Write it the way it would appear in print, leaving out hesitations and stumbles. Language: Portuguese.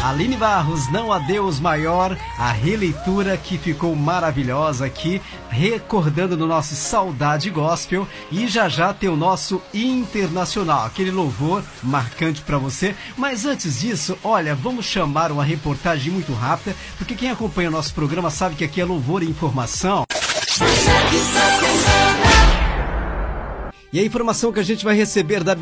Aline Barros, Não Há Deus Maior, a releitura que ficou maravilhosa aqui, recordando no nosso Saudade Gospel, e já tem o nosso Internacional, aquele louvor marcante para você. Mas antes disso, olha, vamos chamar uma reportagem muito rápida, porque quem acompanha o nosso programa sabe que aqui é louvor e informação. E a informação que a gente vai receber da